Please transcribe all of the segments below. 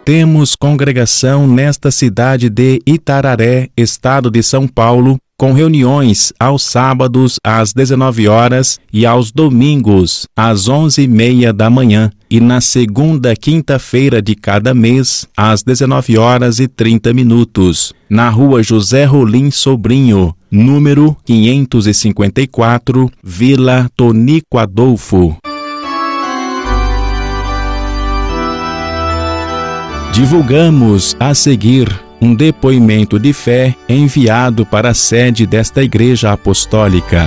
Temos congregação nesta cidade de Itararé, estado de São Paulo, com reuniões aos sábados às 19 horas e aos domingos às 11h30 da manhã e na segunda quinta-feira de cada mês às 19h30, na rua José Rolim Sobrinho, número 554, Vila Tonico Adolfo. Divulgamos a seguir um depoimento de fé enviado para a sede desta Igreja Apostólica.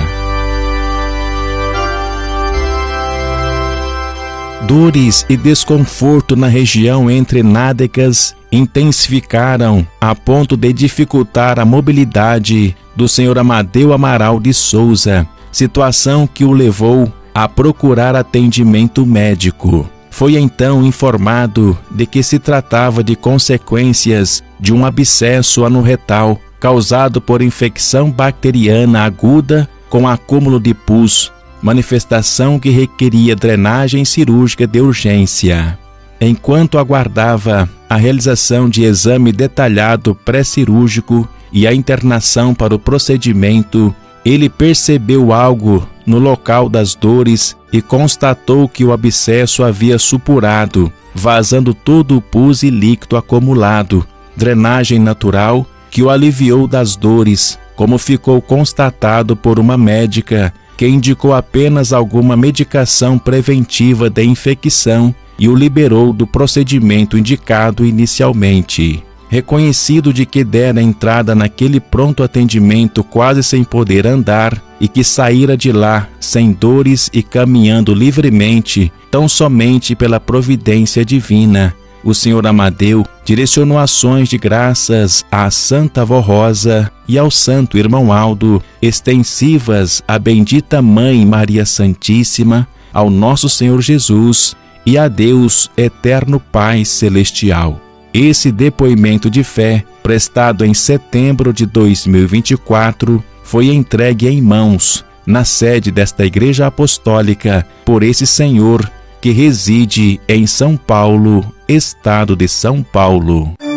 Dores e desconforto na região entre nádegas intensificaram a ponto de dificultar a mobilidade do Sr. Amadeu Amaral de Souza, situação que o levou a procurar atendimento médico. Foi então informado de que se tratava de consequências de um abscesso anorretal causado por infecção bacteriana aguda com acúmulo de pus, manifestação que requeria drenagem cirúrgica de urgência. Enquanto aguardava a realização de exame detalhado pré-cirúrgico e a internação para o procedimento, ele percebeu algo no local das dores e constatou que o abscesso havia supurado, vazando todo o pus e líquido acumulado, drenagem natural que o aliviou das dores, como ficou constatado por uma médica que indicou apenas alguma medicação preventiva de infecção e o liberou do procedimento indicado inicialmente. Reconhecido de que dera entrada naquele pronto atendimento quase sem poder andar e que saíra de lá sem dores e caminhando livremente, tão somente pela providência divina, o Sr. Amadeu direcionou ações de graças à Santa Avó Rosa e ao Santo Irmão Aldo, extensivas à bendita Mãe Maria Santíssima, ao nosso Senhor Jesus e a Deus Eterno Pai Celestial. Esse depoimento de fé, prestado em setembro de 2024, foi entregue em mãos, na sede desta Igreja Apostólica, por esse senhor que reside em São Paulo, estado de São Paulo.